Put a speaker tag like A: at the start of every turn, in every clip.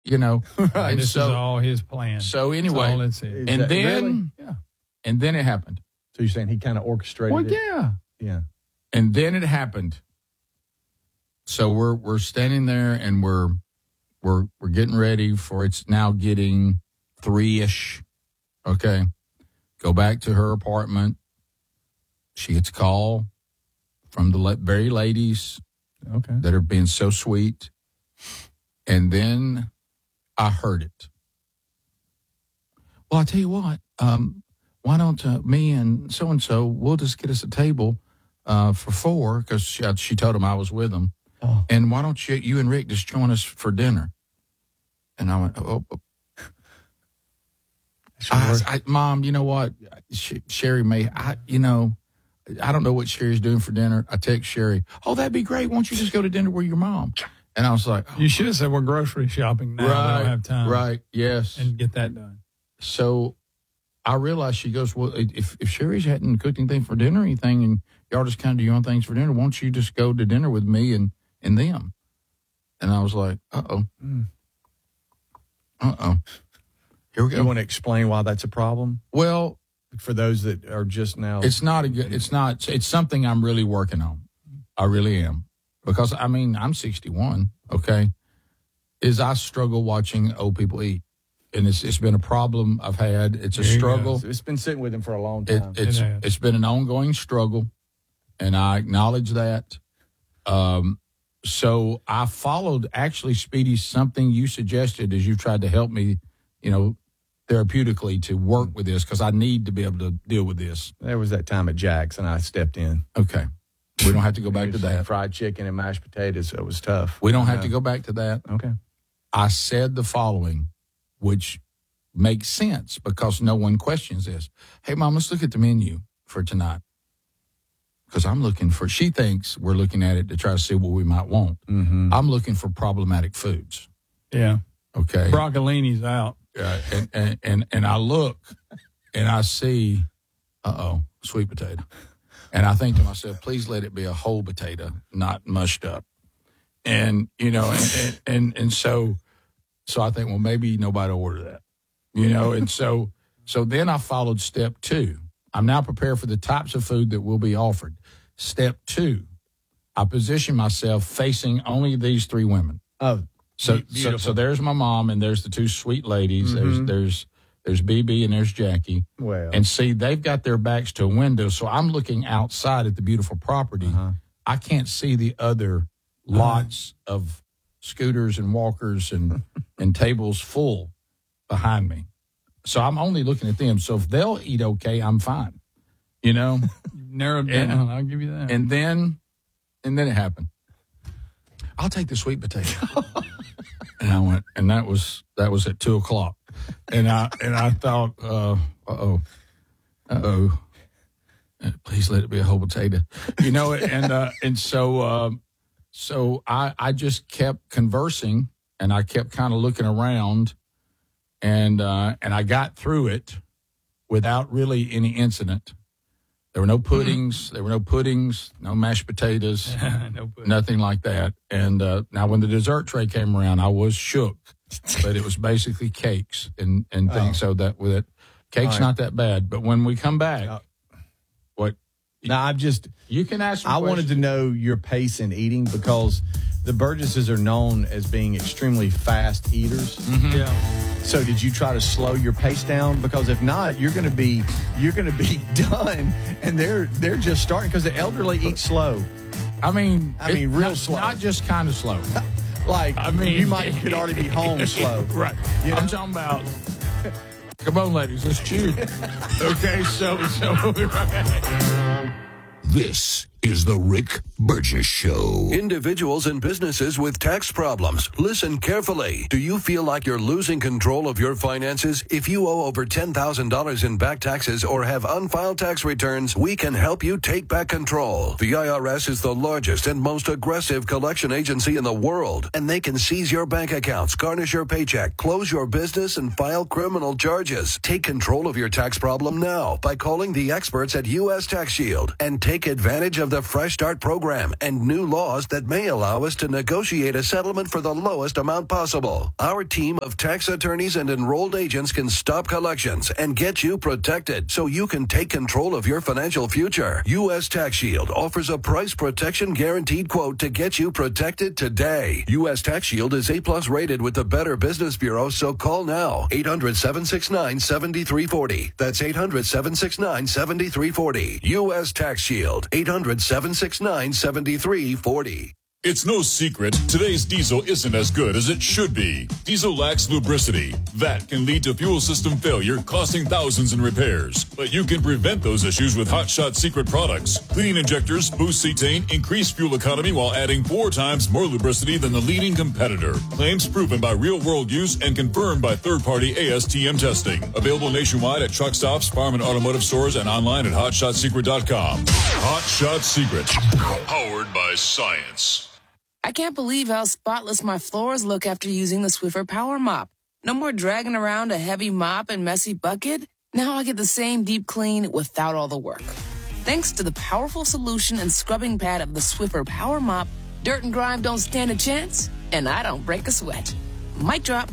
A: you know.
B: Right. This is all his plan.
A: So anyway,
B: all it's in.
A: and then,
C: really?
B: Yeah.
A: and then it happened.
C: So you're saying he kind of orchestrated
B: Well,
C: it?
B: yeah.
C: Yeah.
A: And then it happened. So we're standing there and we're getting ready for it's now getting 3-ish. Okay. Go back to her apartment. She gets a call from the very ladies that are being so sweet. And then I heard it. Well, I tell you what, why don't me and so-and-so, we'll just get us a table for 4, because she told him I was with them.
C: Oh.
A: And why don't you and Rick just join us for dinner? And I went, Mom, you know what? Sherry may, I don't know what Sherry's doing for dinner. I text Sherry, that'd be great. Why don't you just go to dinner with your mom? And I was like,
B: you should have said we're grocery shopping now.
A: Right,
B: we don't have time.
A: Right, yes.
B: And get that done.
A: So I realized, she goes, well, if Sherry's hadn't cooked anything for dinner or anything, and y'all just kind of do your own things for dinner, why don't you just go to dinner with me and them? And I was like, uh-oh. Here we go.
C: You want to explain why that's a problem?
A: Well,
C: for those that are just now.
A: It's something I'm really working on. I really am. Because, I'm 61, okay? I struggle watching old people eat. And it's been a problem I've had. It's a struggle.
C: It's been sitting with him for a long time.
A: It's been an ongoing struggle, and I acknowledge that. So I followed, actually, Speedy, something you suggested as you tried to help me, therapeutically to work with this, because I need to be able to deal with this.
C: There was that time at Jack's, and I stepped in.
A: Okay. We don't have to go back to that.
C: Fried chicken and mashed potatoes, so it was tough.
A: We don't have to go back to that.
C: Okay.
A: I said the following, which makes sense because no one questions this. Hey, Mom, let's look at the menu for tonight. Because she thinks we're looking at it to try to see what we might want.
C: Mm-hmm.
A: I'm looking for problematic foods.
B: Yeah.
A: Okay.
B: Broccolini's out.
A: And I look and I see, sweet potato. And I think to myself, please let it be a whole potato, not mushed up. And, and so I think, well, maybe nobody will order that, and so then I followed step 2. I'm now prepared for the types of food that will be offered. Step 2, I position myself facing only these 3 women.
C: Oh,
A: so there's my mom and there's the 2 sweet ladies.
C: Mm-hmm.
A: There's BB and there's Jackie.
C: Well,
A: and see, they've got their backs to a window, so I'm looking outside at the beautiful property.
C: Uh-huh.
A: I can't see the other lots of scooters and walkers and tables full behind me. So I'm only looking at them. So if they'll eat okay, I'm fine.
B: Narrowed down. I'll give you that.
A: And then it happened. I'll take the sweet potato. And I went, and that was at 2:00. And I thought, please let it be a whole potato, and so I just kept conversing, and I kept kind of looking around, and I got through it without really any incident. There were no puddings. There were no puddings, no mashed potatoes, nothing like that. And now when the dessert tray came around, I was shook. But it was basically cakes and things. So that with it, cake's not that bad. But when we come back, what?
C: Now
A: you can ask.
C: I wanted to know your pace in eating because the Burgesses are known as being extremely fast eaters.
B: Mm-hmm. Yeah.
C: So did you try to slow your pace down? Because if not, you're going to be done, and they're just starting because the elderly eat slow. Real slow.
A: Not just kind of slow.
C: You could already be home slow.
A: Right. I'm talking about, come on, ladies, let's chew. Okay, so.
D: This is the Rick Burgess Show.
E: Individuals and businesses with tax problems. Listen carefully. Do you feel like you're losing control of your finances? If you owe over $10,000 in back taxes or have unfiled tax returns, we can help you take back control. The IRS is the largest and most aggressive collection agency in the world, and they can seize your bank accounts, garnish your paycheck, close your business, and file criminal charges. Take control of your tax problem now by calling the experts at U.S. Tax Shield and take advantage of the Fresh Start program and new laws that may allow us to negotiate a settlement for the lowest amount possible. Our team of tax attorneys and enrolled agents can stop collections and get you protected so you can take control of your financial future. U.S. Tax Shield offers a price protection guaranteed quote to get you protected today. U.S. Tax Shield is A+ rated with the Better Business Bureau, so call now. 800-769-7340. That's 800-769-7340. U.S. Tax Shield. 800-769-7340.
F: It's no secret, today's diesel isn't as good as it should be. Diesel lacks lubricity. That can lead to fuel system failure, costing thousands in repairs. But you can prevent those issues with Hot Shot Secret products. Clean injectors boost cetane, increase fuel economy while adding 4 times more lubricity than the leading competitor. Claims proven by real-world use and confirmed by third-party ASTM testing. Available nationwide at truck stops, farm and automotive stores, and online at hotshotsecret.com. Hot Shot Secret. Powered by science.
G: I can't believe how spotless my floors look after using the Swiffer Power Mop. No more dragging around a heavy mop and messy bucket. Now I get the same deep clean without all the work. Thanks to the powerful solution and scrubbing pad of the Swiffer Power Mop, dirt and grime don't stand a chance, and I don't break a sweat. Mic drop.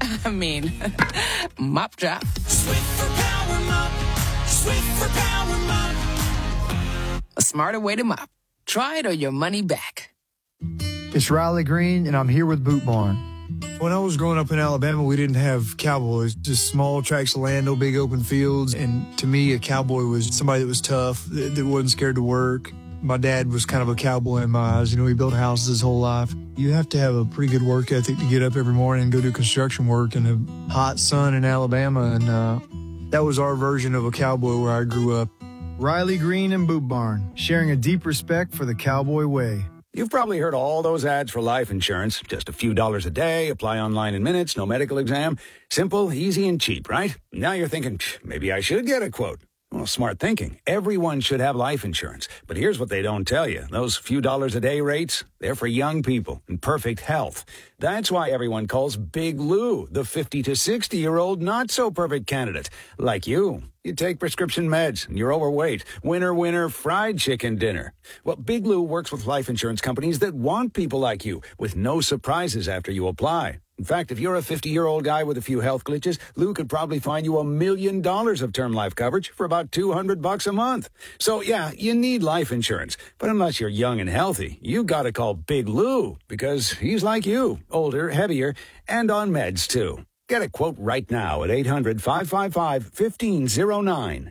G: Mop drop.
H: Swiffer Power Mop. Swiffer Power Mop.
G: A smarter way to mop. Try it or your money back.
I: It's Riley Green, and I'm here with Boot Barn.
J: When I was growing up in Alabama, we didn't have cowboys, just small tracts of land, no big open fields. And to me, a cowboy was somebody that was tough, that wasn't scared to work. My dad was kind of a cowboy in my eyes. You know, he built houses his whole life. You have to have a pretty good work ethic to get up every morning and go do construction work in the hot sun in Alabama. And that was our version of a cowboy where I grew up.
I: Riley Green and Boot Barn, sharing a deep respect for the cowboy way.
K: You've probably heard all those ads for life insurance. Just a few dollars a day, apply online in minutes, no medical exam. Simple, easy, and cheap, right? Now you're thinking, maybe I should get a quote. Well, smart thinking. Everyone should have life insurance. But here's what they don't tell you. Those few dollars a day rates, they're for young people in perfect health. That's why everyone calls Big Lou the 50 to 60-year-old not-so-perfect candidate. Like you. You take prescription meds, and you're overweight. Winner, fried chicken dinner. Well, Big Lou works with life insurance companies that want people like you, with no surprises after you apply. In fact, if you're a 50-year-old guy with a few health glitches, Lou could probably find you $1 million of term life coverage for about $200 a month. So, yeah, you need life insurance. But unless you're young and healthy, you got to call Big Lou, because he's like you, older, heavier, and on meds, too. Get a quote right now at 800-555-1509,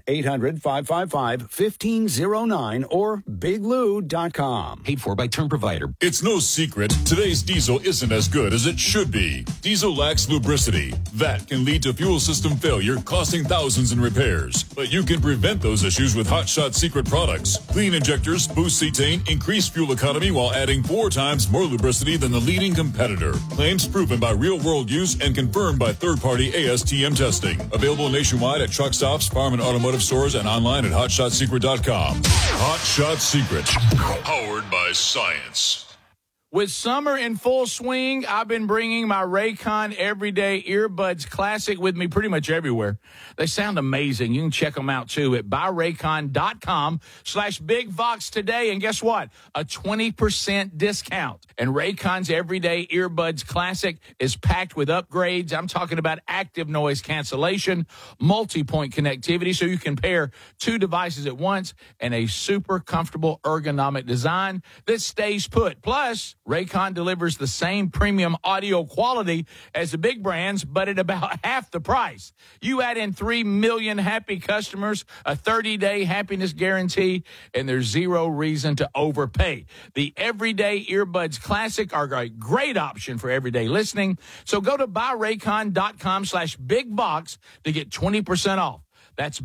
K: 800-555-1509, or biglou.com.
L: Paid for by term provider.
F: It's no secret, today's diesel isn't as good as it should be. Diesel lacks lubricity. That can lead to fuel system failure, costing thousands in repairs. But you can prevent those issues with Hot Shot Secret products. Clean injectors boost cetane, increase fuel economy while adding 4 times more lubricity than the leading competitor. Claims proven by real-world use and confirmed by third-party ASTM testing. Available nationwide at truck stops, farm and automotive stores, and online at hotshotsecret.com. Hot Shot Secret. Powered by science.
A: With summer in full swing, I've been bringing my Raycon Everyday Earbuds Classic with me pretty much everywhere. They sound amazing. You can check them out, too, at buyraycon.com/BigVox today. And guess what? A 20% discount. And Raycon's Everyday Earbuds Classic is packed with upgrades. I'm talking about active noise cancellation, multi-point connectivity, so you can pair 2 devices at once, and a super comfortable ergonomic design that stays put. Plus, Raycon delivers the same premium audio quality as the big brands, but at about half the price. You add in 3 million happy customers, a 30-day happiness guarantee, and there's zero reason to overpay. The Everyday Earbuds Classic are a great option for everyday listening. So go to buyraycon.com/BigBox to get 20% off. That's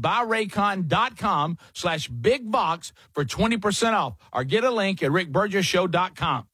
A: buyraycon.com/BigBox for 20% off. Or get a link at rickburgessshow.com.